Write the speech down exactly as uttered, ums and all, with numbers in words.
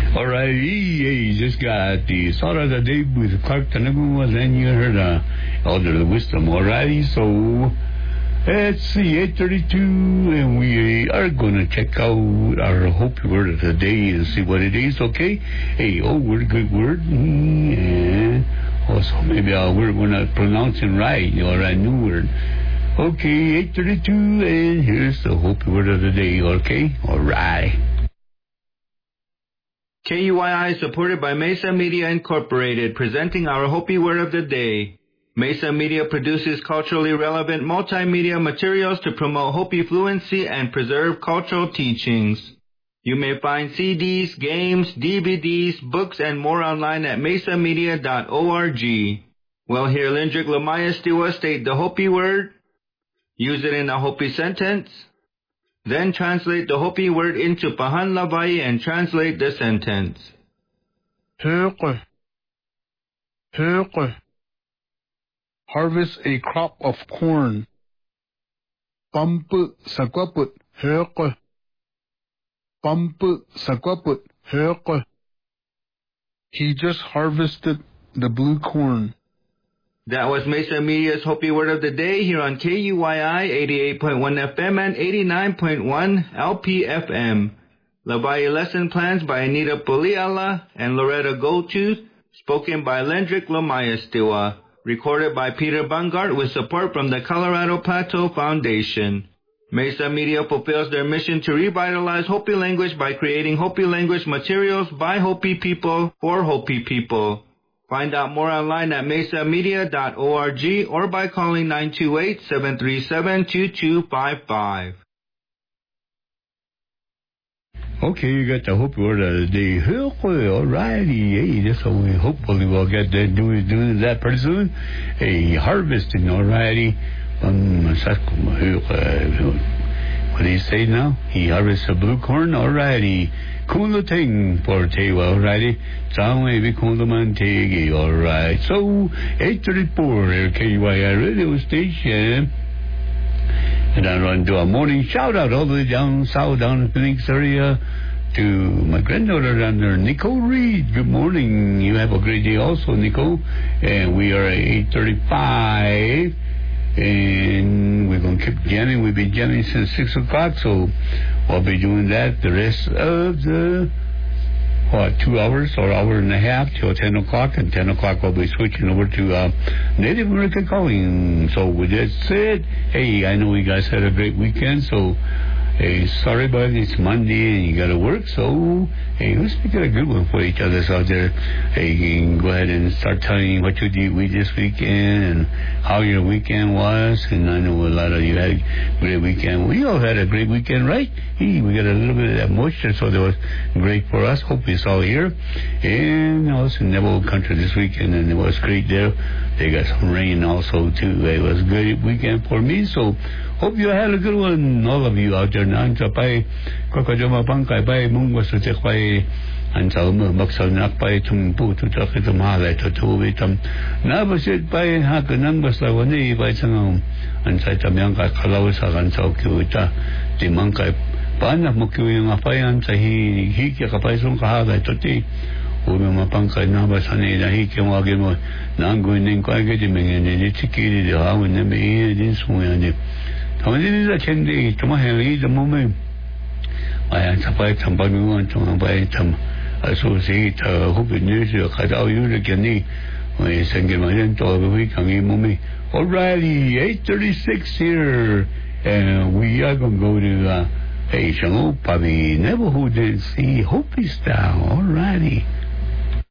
All right, he just got the thought of the day with Clark Tanaguma, then you heard uh, Elder Wisdom. All righty, so let's see, eight thirty-two, and we are going to check out our Hopi word of the day and see what it is, okay? Hey, oh, word, good word. Yeah. Also, maybe our word we're not pronouncing right, or a new word. Okay, eight thirty-two, and here's the Hopi word of the day, okay? All right. K U I I is supported by Mesa Media Incorporated, presenting our Hopi Word of the Day. Mesa Media produces culturally relevant multimedia materials to promote Hopi fluency and preserve cultural teachings. You may find C Ds, games, D V Ds, books, and more online at mesa media dot org. Well, here Lindrick Lamaya Stiwa state the Hopi word, use it in a Hopi sentence, then translate the Hopi word into Pahan Lavai and translate the sentence. Höke. Höke. Harvest a crop of corn. Pampu sakwaput höke. Pampu sakwaput höke. He just harvested the blue corn. That was Mesa Media's Hopi Word of the Day here on K U I I eighty-eight point one F M and eighty-nine point one L P F M. Lavai lesson plans by Anita Poliala and Loretta Goldtooth, spoken by Lendrick Lamaya Stiwa, recorded by Peter Bungart with support from the Colorado Plateau Foundation. Mesa Media fulfills their mission to revitalize Hopi language by creating Hopi language materials by Hopi people for Hopi people. Find out more online at mesa media dot org or by calling nine two eight, seven three seven, two two five five. Okay, you got the Hopi word of the day. All righty. Hey, that's what we hopefully will get that doing, doing that pretty soon. Hey, harvesting, all righty. Um, what do you say now? He harvests the blue corn, all righty. Kulating for Tewa, all righty. Sawe Vikulaman Tegi, all right. So, eight thirty-four, K U I I radio station. And I run to a morning shout out all the way down south, down in the Phoenix area, to my granddaughter down there, Nicole Reed. Good morning. You have a great day also, Nicole. And we are at eight thirty-five. And we're going to keep jamming. We've been jamming since six o'clock, so we'll be doing that the rest of the, what, two hours or hour and a half till ten o'clock. And ten o'clock we'll be switching over to uh, Native American calling. So with that said, hey, I know you guys had a great weekend, so hey, sorry about it. It's Monday and you got to work, so hey, let's make it a good one for each other out there. Hey, you can go ahead and start telling what you did with this weekend and how your weekend was. And I know a lot of you had a great weekend. We all had a great weekend, right? Hey, we got a little bit of that moisture, so that was great for us. Hope it's all here. And I was in Neville Country this weekend, and it was great there. They got some rain also, too. It was a great weekend for me, so hope you had a good one, all of you out there. Nanta pai, Kokajoma Pankai pai, Mungwasutek pai, and Salma Baksanak pai, Tumpu to Takitamala to Tuvitam. Nabasit pai, Hakanambas Lavani by Sangam, and Saitamyanka Kalawasa and Saukuta, the Mankai Pana Mukuing Apayan, Sahi, Hiki Kapaisum Kahada Toti. Uma Pankai Nabasani, the Hiki Wagimo, Nanguin in Quagatiming, and the Chiki, the How and the May, the Swing. This is a ten day to my hand, the moment I answer by somebody want to buy some associate, uh, hope it news, you cut out you again. When you send him into the week, and give me alrighty, eight thirty-six here, and we are going to go to uh, Hey, Shango, Pabi, neighborhood and see Hopi style, alrighty.